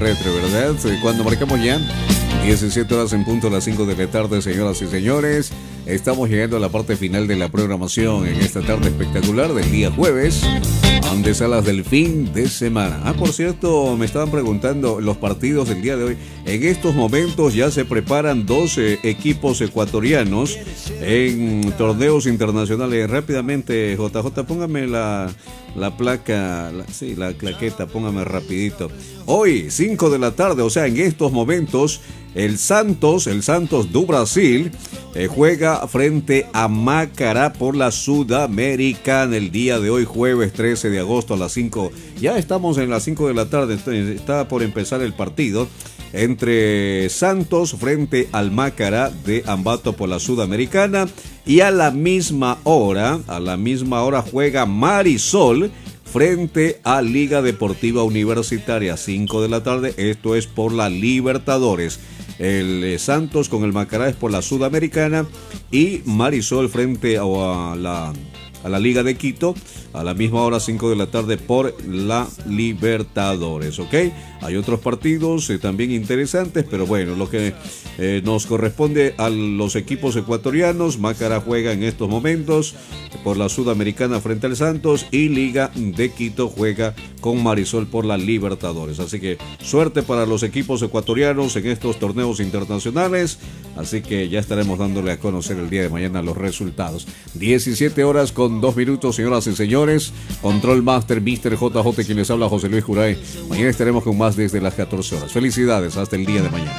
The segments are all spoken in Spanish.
terrestre, ¿verdad? Cuando marcamos ya 17 horas en punto, las 5 de la tarde, señoras y señores. Estamos llegando a la parte final de la programación en esta tarde espectacular del día jueves, antesalas del fin de semana. Por cierto, me estaban preguntando los partidos del día de hoy. En estos momentos ya se preparan 12 equipos ecuatorianos en torneos internacionales. Rápidamente, JJ, póngame la placa, la claqueta, póngame rapidito. Hoy, 5 de la tarde, o sea, en estos momentos, el Santos do Brasil juega frente a Macará por la Sudamericana el día de hoy, jueves 13 de agosto a las 5. Ya estamos en las 5 de la tarde, está por empezar el partido entre Santos frente al Macará de Ambato por la Sudamericana. Y a la misma hora juega Marisol frente a Liga Deportiva Universitaria, 5 de la tarde, esto es por la Libertadores. El Santos con el Macará es por la Sudamericana y Marisol frente a la Liga de Quito a la misma hora, 5 de la tarde, por la Libertadores, ¿ok? Hay otros partidos también interesantes, pero bueno, lo que nos corresponde a los equipos ecuatorianos, Macará juega en estos momentos por la Sudamericana frente al Santos y Liga de Quito juega con Marisol por la Libertadores. Así que suerte para los equipos ecuatorianos en estos torneos internacionales, así que ya estaremos dándole a conocer el día de mañana los resultados. 17 horas con 2 minutos, señoras y señores. Control Master, Mr. JJ, quien les habla, José Luis Juray. Mañana estaremos con más desde las 14 horas. Felicidades, hasta el día de mañana.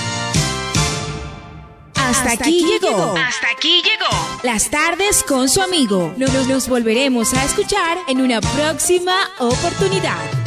Hasta aquí llegó. Las tardes con su amigo. Nos volveremos a escuchar en una próxima oportunidad.